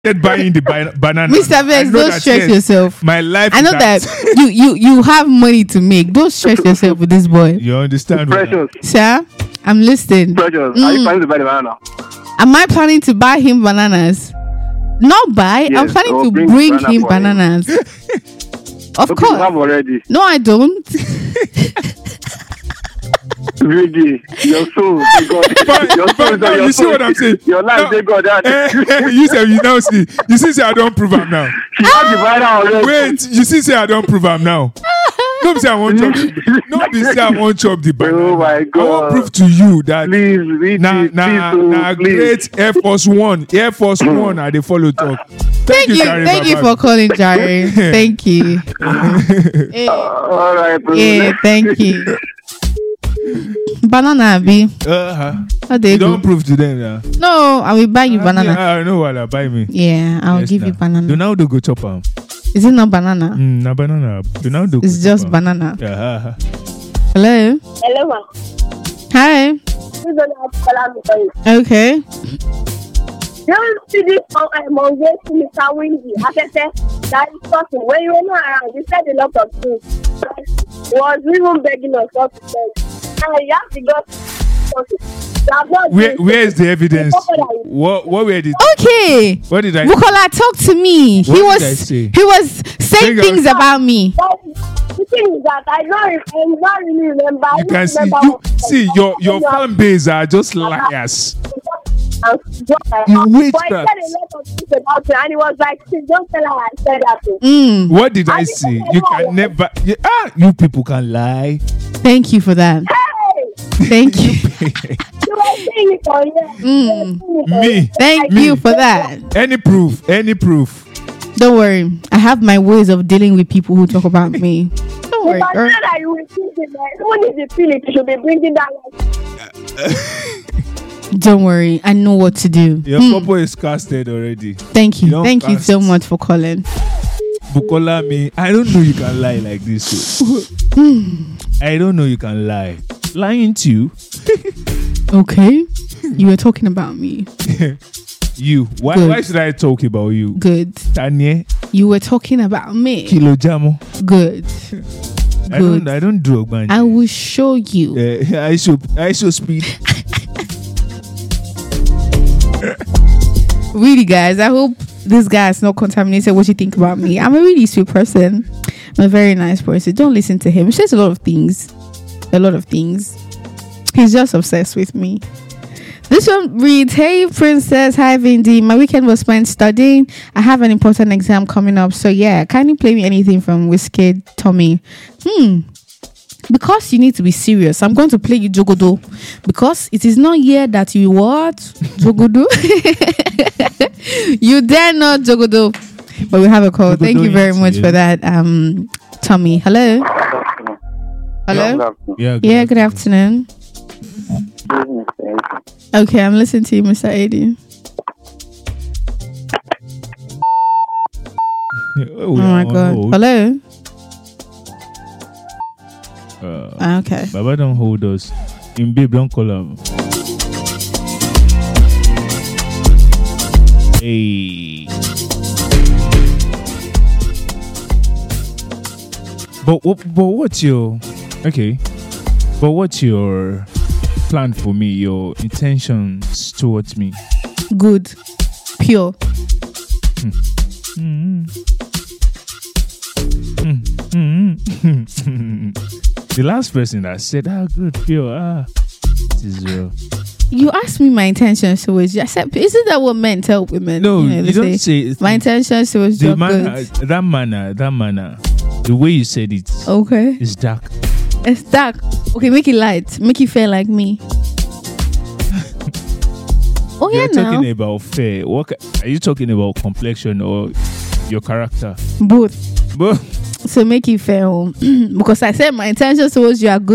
buying the banana. Mr. Vex, don't stress yourself. My life. I know that you have money to make. Don't stress yourself with this boy. You understand? Precious. Sir, I'm listening. Precious. Are you planning to buy the banana? Am I planning to buy him bananas? Not buy. Yes, I'm planning or to bring bring banana him for bananas. Of Okay, you have course. already. No, I don't. Really, your soul, they God. Your soul, But now your you see soul, what I'm saying? Your life, they God. You say you now see. You see, I don't prove him now. She has the banana already. Wait, you see, I don't prove him now. No, say I won't chop. No, say I won't chop the banana. Oh my I God. won't prove to you that. Please, read it. Nah, Please. great Air Force One. Air Force One, I they follow talk. Thank you. Jare Thank you Baba. for calling, Jare. Thank you. All right, bro. Yeah, thank you. Banana, Abi. How they You go? don't prove to them now. No, I will buy you banana. I know what I buy me. Yeah, I'll Yes, give you nah. banana. Ronaldo go chop am. Is it not banana? Na banana. Ronaldo. It's go just chop am. banana. Yeah. Hello. Hello, ma. Hi. Please don't have to call me for you. Okay. You see this on way to Mr. Windy. I said that is talking. When you were not around, you said a lot of things. He was even begging us not to say. And you have to go. Where is the evidence? What were the? Okay. What did I? Bukola, talk to me. What did I say? He was saying Bring things us- about me. The thing is that I don't really remember. You can see your fan base are just liars. You witch But I said a lot of things about you, and he was like, "See, don't tell her I said that thing." What did I say? You can never. You people can lie. Thank you for that. Hey! Thank you. You were saying it on here. Me. Thank you for that. Any proof? Any proof? Don't worry. I have my ways of dealing with people who talk about me. Don't worry, But now girl. that you will think it, like, even if you feel it, you should be bringing that one. Don't worry. I know what to do. Your purple is casted already. Thank you. You don't Thank you so cast. much for calling. Bukola, me. I don't know you can lie like this. I don't know you can lie. Lying to you. Okay. You were talking about me. You. Why? Good. Why should I talk about you? Good. Tanya You were talking about me. Kilojamo. Good. Good. I don't do Ogbanje. I will show you. I should speed. Really, guys, I hope this guy is not contaminated what you think about me. I'm a really sweet person. I'm a very nice person. Don't listen to him. He says a lot of things. A lot of things. He's just obsessed with me. This one reads, "Hey princess, hi Vindy. My weekend was spent studying. I have an important exam coming up. So yeah, can you play me anything from Wizkid, Tommy?" Because you need to be serious, I'm going to play you Jogodo. Because it is not here that you what? Jogodo? You dare not Jogodo. But we have a call. Jogodo, Thank you very yes, much yeah. for that. Tommy. Hello? Hello? Yeah, good afternoon. Okay, I'm listening to you, Mr. Adi. Oh my God. Hello? Okay. Baba don't hold us. In babe, don't call him. Hey. But what's your okay? But what's your plan for me? Your intentions towards me? Good. Pure. The last person that said, good, pure, this is real. You asked me my intentions towards you. I said, isn't that what men tell women? No, they you don't say it. my intentions towards you. That manner, the way you said it Okay. is dark. It's dark. Okay, make it light. Make it fair like me. Oh, yeah, You're now. talking about fair. Are you talking about complexion or your character? Both. Both. So make it fair. Because I said my intentions towards you are good.